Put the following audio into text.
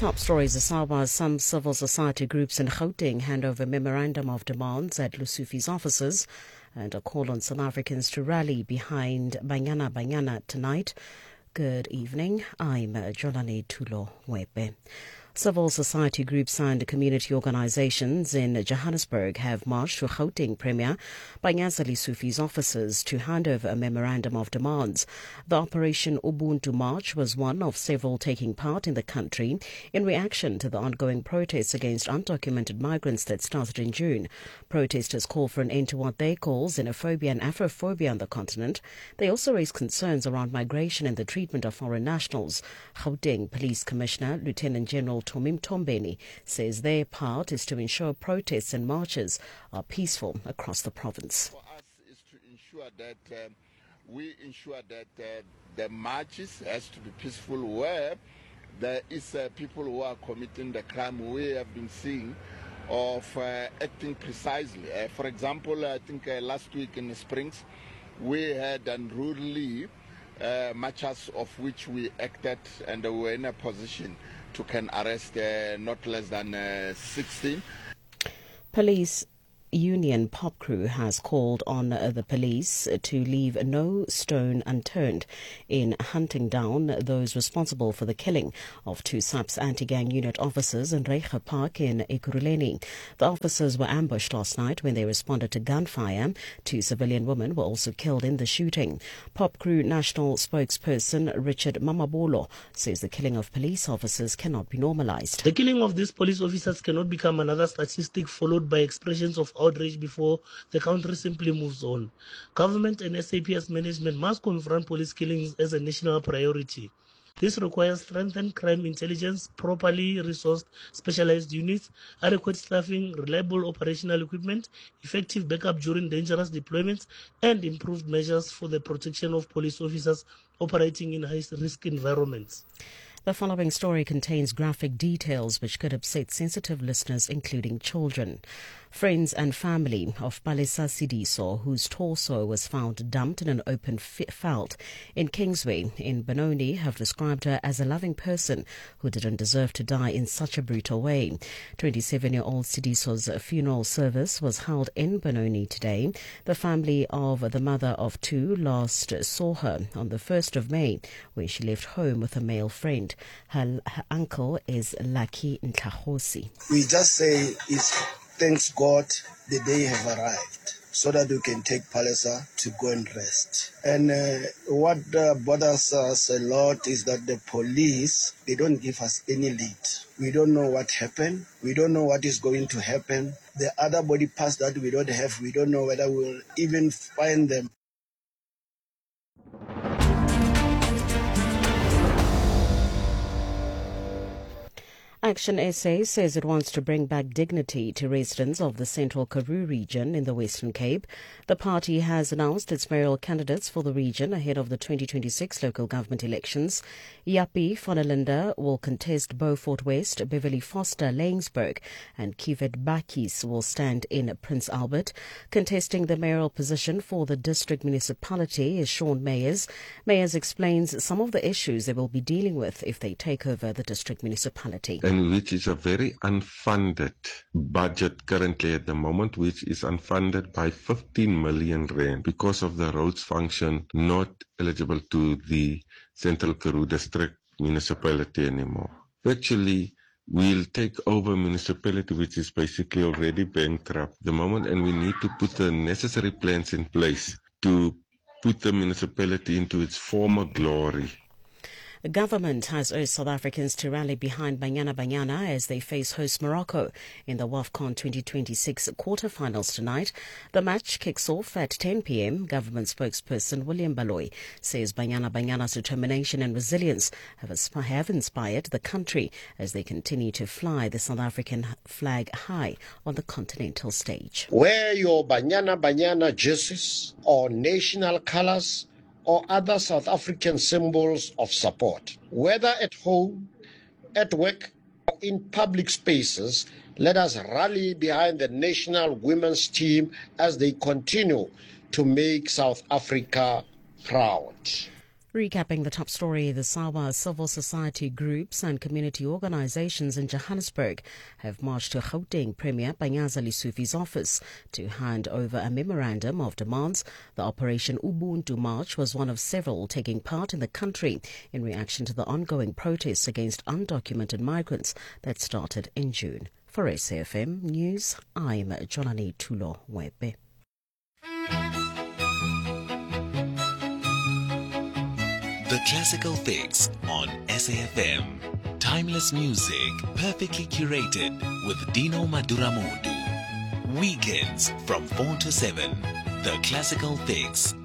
Top stories as some civil society groups in Gauteng hand over a memorandum of demands at Lesufi's offices and a call on South Africans to rally behind Banyana Banyana tonight. Good evening, I'm Jolani Tulo Webe. Civil society groups and community organizations in Johannesburg have marched to Gauteng Premier Panyaza Lesufi's offices to hand over a memorandum of demands. The Operation Ubuntu March was one of several taking part in the country in reaction to the ongoing protests against undocumented migrants that started in June. Protesters call for an end to what they call xenophobia and Afrophobia on the continent. They also raise concerns around migration and the treatment of foreign nationals. Gauteng Police Commissioner Lieutenant General Tomim Tombeni says their part is to ensure protests and marches are peaceful across the province. For us is to ensure that we ensure that the marches has to be peaceful, where there is people who are committing the crime we have been seeing of acting precisely. For example, I think last week in the Springs we had unruly marches of which we acted and we were in a position to can arrest not less than 16. Police Union Pop Crew has called on the police to leave no stone unturned in hunting down those responsible for the killing of two SAPS anti-gang unit officers in Reiche Park in Ekurhuleni. The officers were ambushed last night when they responded to gunfire. Two civilian women were also killed in the shooting. Pop Crew national spokesperson Richard Mamabolo says the killing of police officers cannot be normalized. The killing of these police officers cannot become another statistic followed by expressions of outrage before the country simply moves on. Government and SAPS management must confront police killings as a national priority. This requires strengthened crime intelligence, properly resourced specialized units, adequate staffing, reliable operational equipment, effective backup during dangerous deployments, and improved measures for the protection of police officers operating in high-risk environments. The following story contains graphic details which could upset sensitive listeners, including children. Friends and family of Palesa Sidiso, whose torso was found dumped in an open veld in Kingsway in Benoni, have described her as a loving person who didn't deserve to die in such a brutal way. 27-year-old Sidiso's funeral service was held in Benoni today. The family of the mother of two last saw her on the 1st of May when she left home with a male friend. Her uncle is Lucky Ntlahosi. We just say thanks God the day have arrived so that we can take Palesa to go and rest. And what bothers us a lot is that the police, they don't give us any lead. We don't know what happened. We don't know what is going to happen. The other body parts that we don't have, we don't know whether we'll even find them. Action SA says it wants to bring back dignity to residents of the Central Karoo region in the Western Cape. The party has announced its mayoral candidates for the region ahead of the 2026 local government elections. Yapi Vonelinde will contest Beaufort West, Beverly Foster Laingsburg, and Kivet Bakis will stand in Prince Albert. Contesting the mayoral position for the district municipality is Sean Meyers. Meyers explains some of the issues they will be dealing with if they take over the district municipality. And which is a very unfunded budget currently at the moment, which is unfunded by 15 million rand because of the roads function not eligible to the Central Karoo District municipality anymore. Virtually, we'll take over municipality which is basically already bankrupt at the moment, and we need to put the necessary plans in place to put the municipality into its former glory. The government has urged South Africans to rally behind Banyana Banyana as they face host Morocco in the WAFCON 2026 quarterfinals tonight. The match kicks off at 10 p.m. Government spokesperson William Baloyi says Banyana Banyana's determination and resilience have inspired the country as they continue to fly the South African flag high on the continental stage. Wear your Banyana Banyana jerseys or national colors or other South African symbols of support. Whether at home, at work, or in public spaces, let us rally behind the national women's team as they continue to make South Africa proud. Recapping the top story, the SAWA civil society groups and community organizations in Johannesburg have marched to Gauteng Premier Panyaza Lesufi's office to hand over a memorandum of demands. The Operation Ubuntu March was one of several taking part in the country in reaction to the ongoing protests against undocumented migrants that started in June. For SAFM News, I'm Jonani Tulo Webe. The Classical Fix on SAFM. Timeless music, perfectly curated with Dino Maduramudu. Weekends from 4 to 7. The Classical Fix